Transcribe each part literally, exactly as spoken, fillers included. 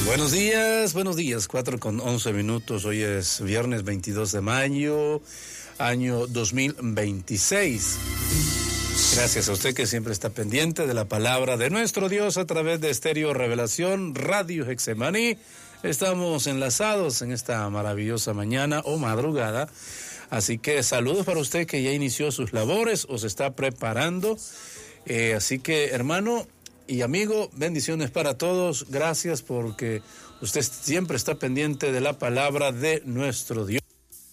Buenos días, buenos días, cuatro con once minutos, hoy es viernes veintidós de mayo, año dos mil veintiséis. Gracias a usted que siempre está pendiente de la palabra de nuestro Dios a través de Estéreo Revelación, Radio Getsemaní. Estamos enlazados en esta maravillosa mañana o madrugada, así que saludos para usted que ya inició sus labores o se está preparando, eh, así que hermano y amigo, bendiciones para todos. Gracias porque usted siempre está pendiente de la palabra de nuestro Dios.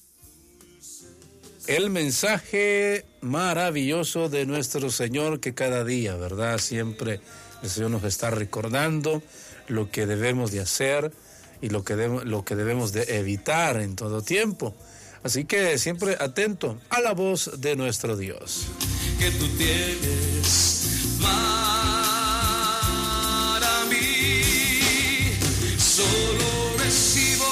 El mensaje maravilloso de nuestro Señor que cada día, ¿verdad? Siempre el Señor nos está recordando lo que debemos de hacer y lo que, de, lo que debemos de evitar en todo tiempo. Así que siempre atento a la voz de nuestro Dios. Que tú tienes para mí, solo recibo.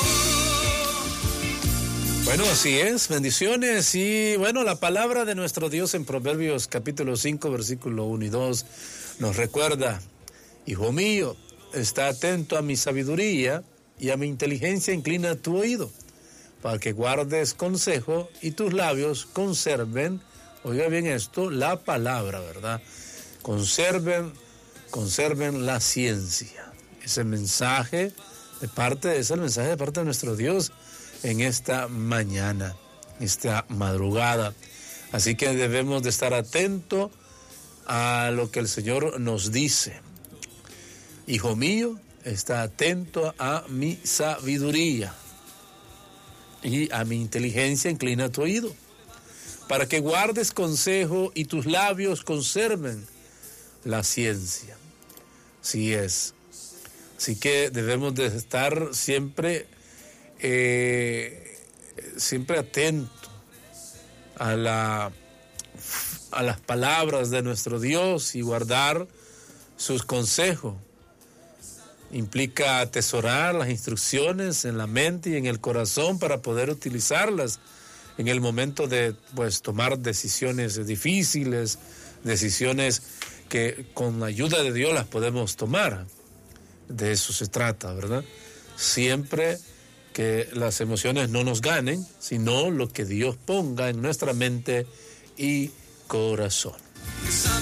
Bueno, así es, bendiciones. Y bueno, la palabra de nuestro Dios en Proverbios capítulo cinco, versículo uno y dos nos recuerda: hijo mío, está atento a mi sabiduría y a mi inteligencia inclina tu oído, para que guardes consejo y tus labios conserven, oiga bien esto, la palabra, ¿verdad? Conserven, conserven la ciencia. Ese mensaje de parte, es el mensaje de parte de nuestro Dios en esta mañana, esta madrugada. Así que debemos de estar atentos a lo que el Señor nos dice. Hijo mío, está atento a mi sabiduría y a mi inteligencia inclina tu oído, para que guardes consejo y tus labios conserven la ciencia. Así es. Así que debemos de estar siempre, eh, siempre atentos a la, a las palabras de nuestro Dios y guardar sus consejos. Implica atesorar las instrucciones en la mente y en el corazón para poder utilizarlas en el momento de, pues, tomar decisiones difíciles, decisiones que con la ayuda de Dios las podemos tomar. De eso se trata, ¿verdad? Siempre que las emociones no nos ganen, sino lo que Dios ponga en nuestra mente y corazón.